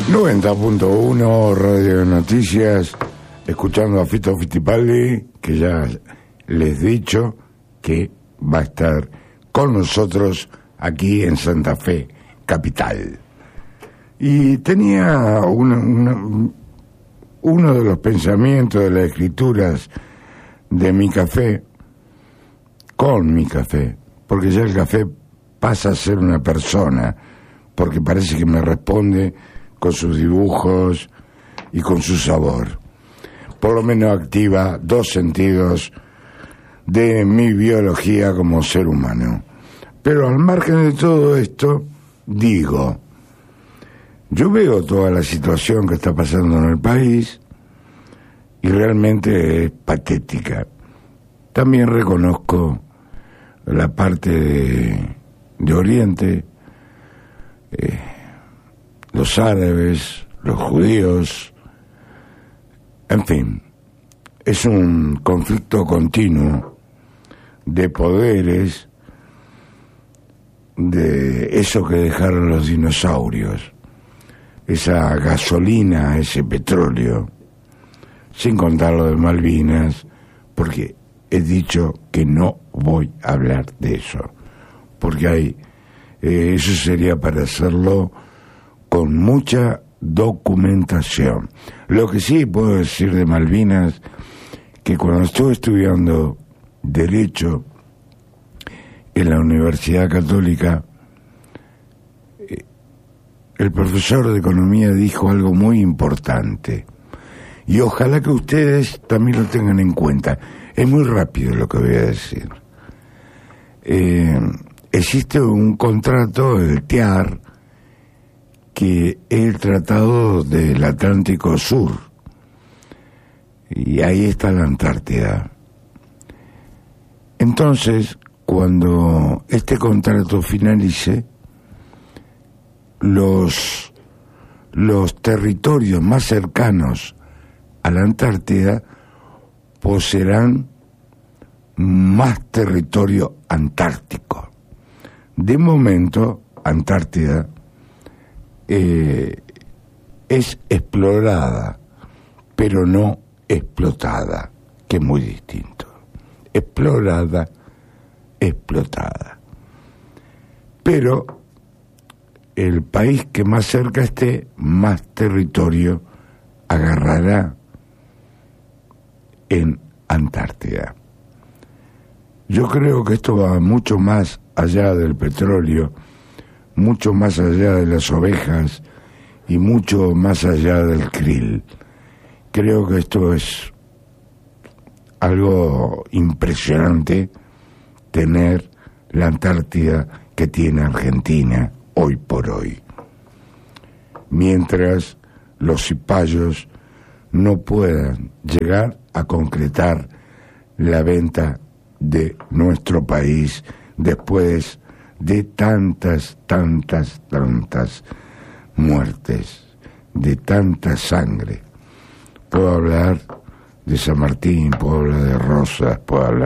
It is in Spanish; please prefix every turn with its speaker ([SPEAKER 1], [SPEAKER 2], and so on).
[SPEAKER 1] 90.1 Radio Noticias, escuchando a Fito Fittipaldi, que ya les he dicho que va a estar con nosotros aquí en Santa Fe, capital. Y tenía uno de los pensamientos de las escrituras de mi café, con mi café, porque ya el café pasa a ser una persona, porque parece que me responde con sus dibujos y con su sabor. Por lo menos activa dos sentidos de mi biología como ser humano. Pero al margen de todo esto, digo, yo veo toda la situación que está pasando en el país y realmente es patética. También reconozco la parte de Oriente, los árabes, los judíos, en fin, es un conflicto continuo de poderes, de eso que dejaron los dinosaurios, esa gasolina, ese petróleo, sin contar lo de Malvinas, porque he dicho que no voy a hablar de eso, porque hay, eso sería para hacerlo con mucha documentación. Lo que sí puedo decir de Malvinas, que cuando estuve estudiando Derecho en la Universidad Católica, el profesor de Economía dijo algo muy importante, y ojalá que ustedes también lo tengan en cuenta. Es muy rápido lo que voy a decir. Existe un contrato, el TIAR, que es el Tratado del Atlántico Sur, y ahí está la Antártida. Entonces, cuando este contrato finalice, los territorios más cercanos a la Antártida poseerán más territorio antártico. De momento, Antártida es explorada, pero no explotada, que es muy distinto. Explorada, explotada. Pero el país que más cerca esté, más territorio agarrará en Antártida. Yo creo que esto va mucho más allá del petróleo, mucho más allá de las ovejas y mucho más allá del krill. Creo que esto es algo impresionante, tener la Antártida que tiene Argentina hoy por hoy. Mientras los cipayos no puedan llegar a concretar la venta de nuestro país después de tantas muertes, de tanta sangre. Puedo hablar de San Martín, puedo hablar de Rosas, puedo hablar